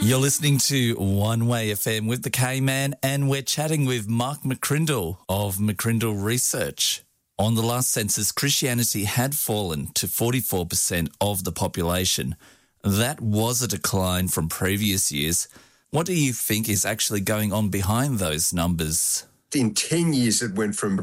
You're listening to One Way FM with the K-Man, and we're chatting with Mark McCrindle of McCrindle Research. On the last census, Christianity had fallen to 44% of the population. That was a decline from previous years. What do you think is actually going on behind those numbers? In 10 years, it went from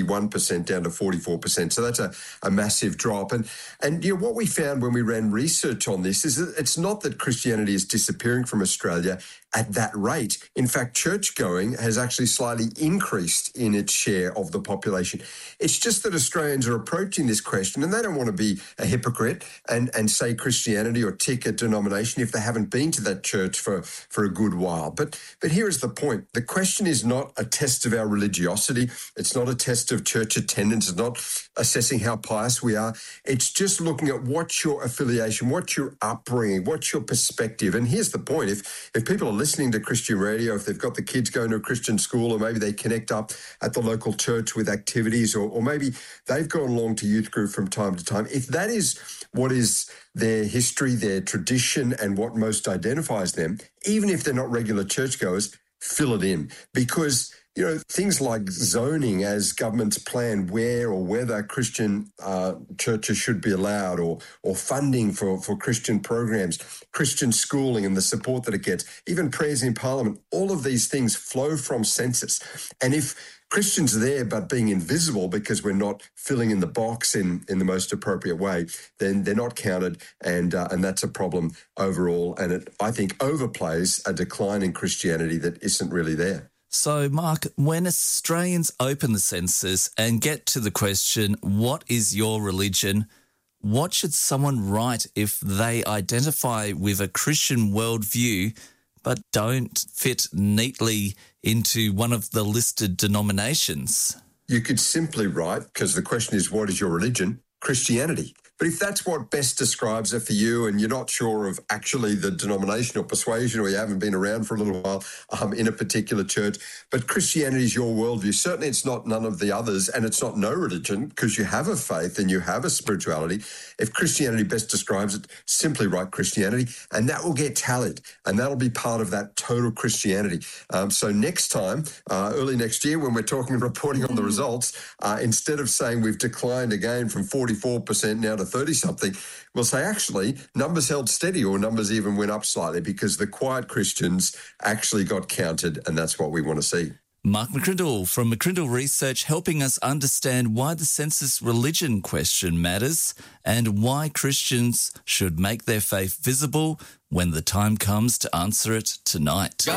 61% down to 44%. So that's a massive drop. And what we found when we ran research on this is that it's not that Christianity is disappearing from Australia at that rate. In fact, church-going has actually slightly increased in its share of the population. It's just that Australians are approaching this question, and they don't want to be a hypocrite and say Christianity or tick a denomination if they haven't been to that church for a good while. But here is the point. The question is not a test of our religiosity. It's not a test of church attendance. It's not assessing how pious we are. It's just looking at what's your affiliation, what's your upbringing, what's your perspective. And here's the point. If people are listening to Christian radio, if they've got the kids going to a Christian school, or maybe they connect up at the local church with activities, or maybe they've gone along to youth group from time to time, if that is what is their history, their tradition, and what most identifies them, even if they're not regular churchgoers, fill it in. Because things like zoning as governments plan where or whether Christian churches should be allowed, or funding for Christian programs, Christian schooling and the support that it gets, even prayers in Parliament, all of these things flow from census. And if Christians are there but being invisible because we're not filling in the box in the most appropriate way, then they're not counted, and that's a problem overall. And it, I think, overplays a decline in Christianity that isn't really there. So, Mark, when Australians open the census and get to the question, what is your religion, what should someone write if they identify with a Christian worldview but don't fit neatly into one of the listed denominations? You could simply write, because the question is, what is your religion? Christianity. But if that's what best describes it for you, and you're not sure of actually the denomination or persuasion, or you haven't been around for a little while in a particular church, but Christianity is your worldview, certainly it's not none of the others, and it's not no religion, because you have a faith and you have a spirituality. If Christianity best describes it, simply write Christianity, and that will get tallied, and that'll be part of that total Christianity. So next time, early next year, when we're talking and reporting on the results, instead of saying we've declined again from 44% now to 30-something, we'll say, actually, numbers held steady, or numbers even went up slightly, because the quiet Christians actually got counted, and that's what we want to see. Mark McCrindle from McCrindle Research, helping us understand why the census religion question matters and why Christians should make their faith visible when the time comes to answer it tonight.